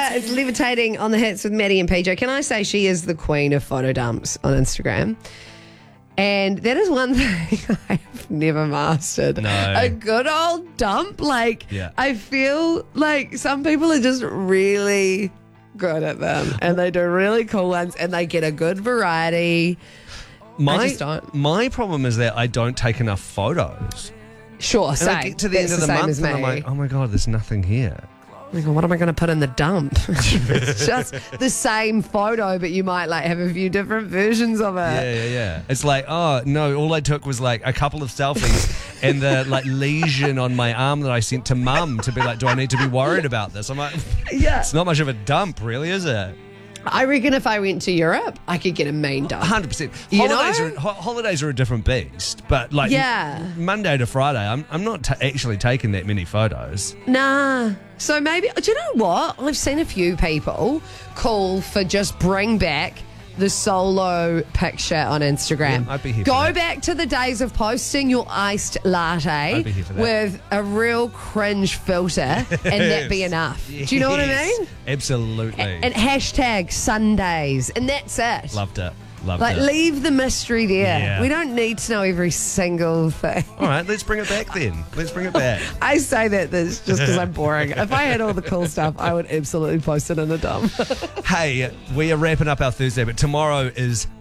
It's Levitating on the Hits with Maddie and PJ. Can I say she is the queen of photo dumps on Instagram? And that is one thing I've never mastered. No. A good old dump. Yeah. I feel like some people are just really good at them. And they do really cool ones. And they get a good variety. I just don't. My problem is that I don't take enough photos. Sure, And same. I get to the That's end of the same month as and I'm me. like, oh my God, there's nothing here. Oh my God, what am I going to put in the dump? It's just the same photo, but you might have a few different versions of it. Yeah. It's like, oh no, all I took was a couple of selfies and the lesion on my arm that I sent to mum to be like, do I need to be worried about this? I'm like, Yeah. it's not much of a dump, really, is it? I reckon if I went to Europe, I could get a mean dump. 100%. You Holidays are a different beast, but Yeah. Monday to Friday, I'm not actually taking that many photos. Nah. So maybe, do you know what? I've seen a few people call for just bring back the solo picture on Instagram. Yeah, I'd be here for Go that. back to the days of posting your iced latte I'd be here for that. with a real cringe filter and that be enough. Do you know what I Yes. mean? Absolutely. And hashtag Sundays, and that's it. Loved it. it. Leave the mystery there. Yeah. We don't need to know every single thing. All right, let's bring it back then. Let's bring it back. I say that just because I'm boring. If I had all the cool stuff, I would absolutely post it in a dump. Hey, we are wrapping up our Thursday, but tomorrow is